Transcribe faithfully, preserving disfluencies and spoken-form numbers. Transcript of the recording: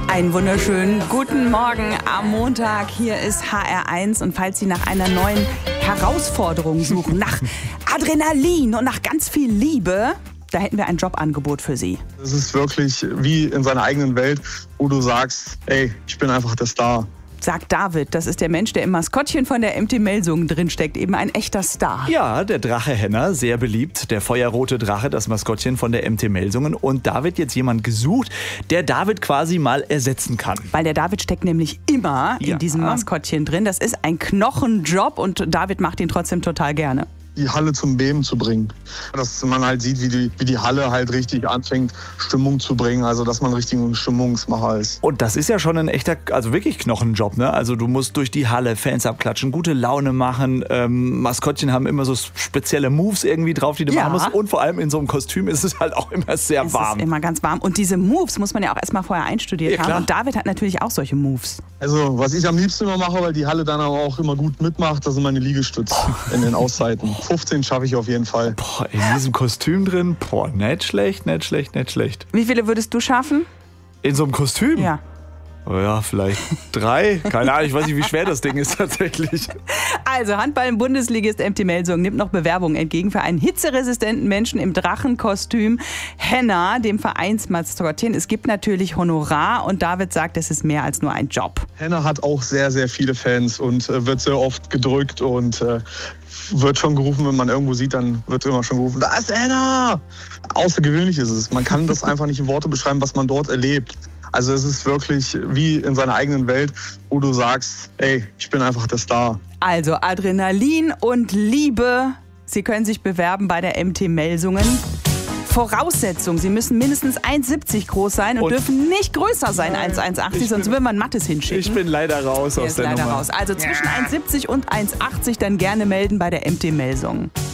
Einen wunderschönen guten Morgen am Montag. Hier ist H R eins und falls Sie nach einer neuen Herausforderung suchen, nach Adrenalin und nach ganz viel Liebe, da hätten wir ein Jobangebot für Sie. Es ist wirklich wie in seiner eigenen Welt, wo du sagst, ey, ich bin einfach der Star. Sagt David, das ist der Mensch, der im Maskottchen von der M T Melsungen drinsteckt, eben ein echter Star. Ja, der Drache Henner, sehr beliebt, der feuerrote Drache, das Maskottchen von der M T Melsungen. Und da wird jetzt jemand gesucht, der David quasi mal ersetzen kann. Weil der David steckt nämlich immer Ja. in diesem Maskottchen drin. Das ist ein Knochenjob und David macht ihn trotzdem total gerne. Die Halle zum Beben zu bringen. Dass man halt sieht, wie die, wie die Halle halt richtig anfängt, Stimmung zu bringen. Also, dass man richtig ein Stimmungsmacher ist. Und das ist ja schon ein echter, also wirklich Knochenjob, ne? Also du musst durch die Halle Fans abklatschen, gute Laune machen. Ähm, Maskottchen haben immer so spezielle Moves irgendwie drauf, die du Ja. machen musst. Und vor allem in so einem Kostüm ist es halt auch immer sehr Es warm. ist immer ganz warm. Und diese Moves muss man ja auch erstmal vorher einstudiert Ja, haben. klar. Und David hat natürlich auch solche Moves. Also, was ich am liebsten immer mache, weil die Halle dann aber auch immer gut mitmacht, das sind meine Liegestütze in den Auszeiten. fünfzehn schaffe ich auf jeden Fall. Boah, in diesem Kostüm drin, boah, nicht schlecht, nicht schlecht, nicht schlecht. Wie viele würdest du schaffen? In so einem Kostüm? Ja. Oh ja, vielleicht drei. Keine Ahnung, ich weiß nicht, wie schwer das Ding ist tatsächlich. Also Handball-Bundesligist M T Melsungen nimmt noch Bewerbungen entgegen für einen hitzeresistenten Menschen im Drachenkostüm Henner, dem Vereinsmaskottchen. Es gibt natürlich Honorar und David sagt, es ist mehr als nur ein Job. Henner hat auch sehr, sehr viele Fans und äh, wird sehr oft gedrückt und äh, wird schon gerufen, wenn man irgendwo sieht, dann wird immer schon gerufen, da ist Henner! Außergewöhnlich ist es. Man kann das einfach nicht in Worte beschreiben, was man dort erlebt. Also es ist wirklich wie in seiner eigenen Welt, wo du sagst, ey, ich bin einfach der Star. Also Adrenalin und Liebe. Sie können sich bewerben bei der M T Melsungen. Voraussetzung, Sie müssen mindestens eins Komma siebzig groß sein und, Und- dürfen nicht größer sein als eins Komma achtzig, Ich sonst bin- würde man Mattes hinschicken. Ich bin leider raus Der aus ist der leider Nummer. raus. Also zwischen eins Komma siebzig und eins Komma achtzig dann gerne melden bei der M T Melsungen.